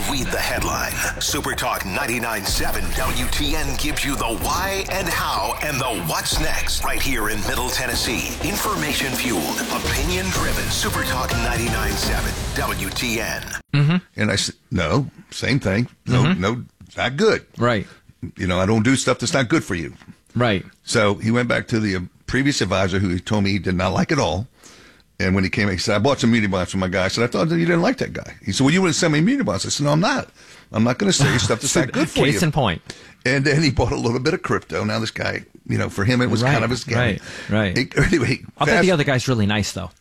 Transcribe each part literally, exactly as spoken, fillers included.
read the headline. Supertalk ninety-nine point seven W T N gives you the why and how and the what's next right here in Middle Tennessee. Information fueled, opinion driven. Supertalk ninety-nine point seven W T N. Mm-hmm. And I said, no, same thing. No, mm-hmm. no, not good. Right. You know, I don't do stuff that's not good for you. Right. So he went back to the uh, previous advisor who told me he did not like it all. And when he came, he said, I bought some muni bonds from my guy. I said, I thought that you didn't like that guy. He said, well, you wouldn't send me muni bonds. I said, no, I'm not. I'm not going to say stuff that's not good for you. Case in point. And then he bought a little bit of crypto. Now this guy, you know, for him, it was right, kind of a scam. Right, right. He, anyway, I bet the other guy's really nice, though.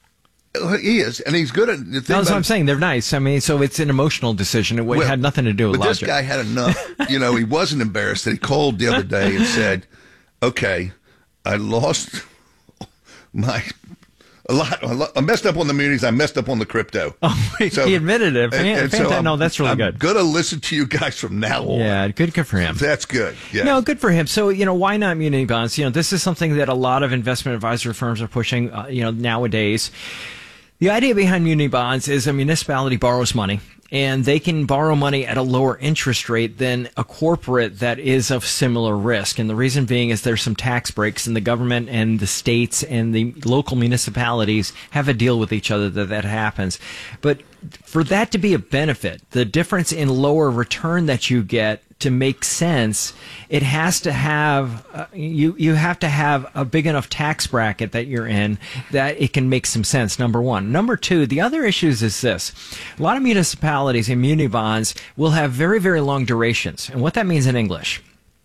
He is, and he's good at the thing. That's what I'm saying. They're nice. I mean, so it's an emotional decision. It well, had nothing to do with but logic. This guy had enough. You know, he wasn't embarrassed that he called the other day and said, okay, I lost my... A lot, a lot. I messed up on the munis. I messed up on the crypto. Oh, so, he admitted it. And, and so no, that's really I'm good. Going to listen to you guys from now on. Yeah, good, good for him. That's good. Yeah. No, good for him. So, you know, why not muni bonds? You know, this is something that a lot of investment advisory firms are pushing, uh, you know, nowadays. The idea behind muni bonds is a municipality borrows money, and they can borrow money at a lower interest rate than a corporate that is of similar risk. And the reason being is there's some tax breaks, and the government and the states and the local municipalities have a deal with each other that that happens. But for that to be a benefit, the difference in lower return that you get to make sense, it has to have uh, you you have to have a big enough tax bracket that you're in that it can make some sense. Number one. Number two, the other issues is this: a lot of municipalities and muni bonds will have very very long durations, and what that means in English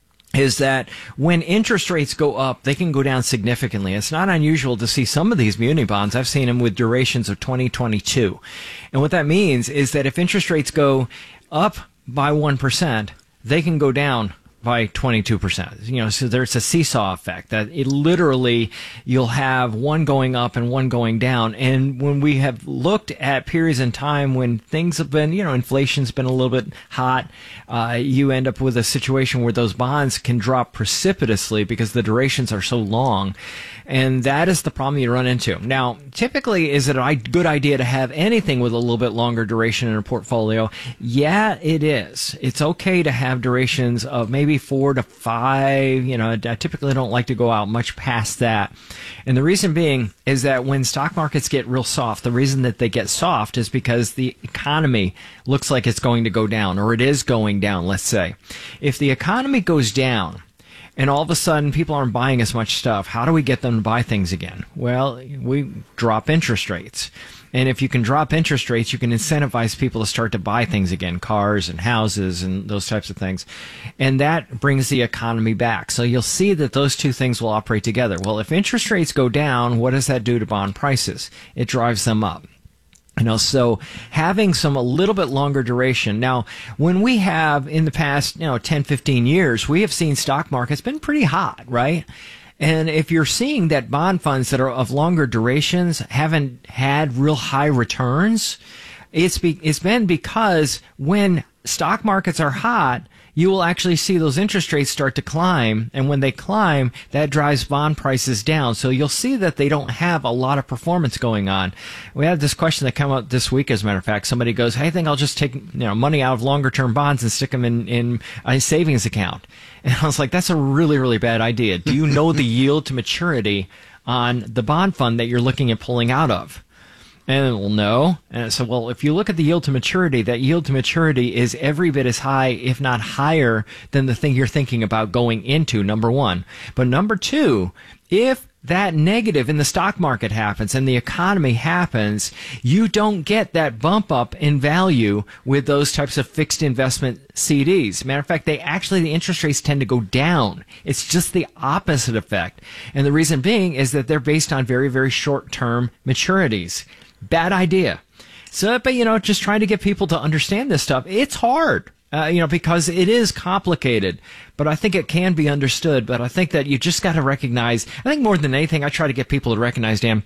is that when interest rates go up, they can go down significantly. It's not unusual to see some of these muni bonds. I've seen them with durations of twenty twenty-two, and what that means is that if interest rates go up by one percent, they can go down by twenty-two percent. You know, so there's a seesaw effect that it literally, you'll have one going up and one going down. And when we have looked at periods in time when things have been, you know, inflation's been a little bit hot, uh, you end up with a situation where those bonds can drop precipitously because the durations are so long. And that is the problem you run into. Now, typically, is it a good idea to have anything with a little bit longer duration in a portfolio? Yeah, it is. It's okay to have durations of maybe four to five. You know, I typically don't like to go out much past that. And the reason being is that when stock markets get real soft, the reason that they get soft is because the economy looks like it's going to go down, or it is going down, let's say. If the economy goes down, and all of a sudden people aren't buying as much stuff, how do we get them to buy things again? Well, we drop interest rates. And if you can drop interest rates, you can incentivize people to start to buy things again, cars and houses and those types of things. And that brings the economy back. So you'll see that those two things will operate together. Well, if interest rates go down, what does that do to bond prices? It drives them up. You know, so having some a little bit longer duration. Now, when we have in the past, you know, ten, fifteen years, we have seen stock markets been pretty hot, right? And if you're seeing that bond funds that are of longer durations haven't had real high returns, it's be, it's been because when stock markets are hot, you will actually see those interest rates start to climb. And when they climb, that drives bond prices down. So you'll see that they don't have a lot of performance going on. We had this question that came up this week, as a matter of fact. Somebody goes, hey, I think I'll just take, you know, money out of longer term bonds and stick them in, in a savings account. And I was like, that's a really, really bad idea. Do you know the yield to maturity on the bond fund that you're looking at pulling out of? And well, no. And so, well, if you look at the yield to maturity, that yield to maturity is every bit as high, if not higher, than the thing you're thinking about going into, number one. But number two, if that negative in the stock market happens and the economy happens, you don't get that bump up in value with those types of fixed investment C Ds. Matter of fact, they actually, the interest rates tend to go down. It's just the opposite effect. And the reason being is that they're based on very, very short-term maturities. Bad idea. So, but, you know, just trying to get people to understand this stuff. It's hard, uh, you know, because it is complicated, but I think it can be understood. But I think that you just got to recognize, I think more than anything, I try to get people to recognize, Dan,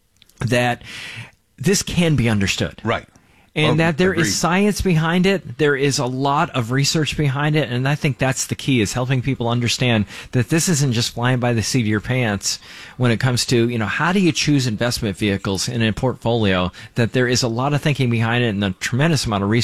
that this can be understood. Right. And Oh, that there agreed. is science behind it. There is a lot of research behind it. And I think that's the key, is helping people understand that this isn't just flying by the seat of your pants when it comes to, you know, how do you choose investment vehicles in a portfolio, that there is a lot of thinking behind it and a tremendous amount of research.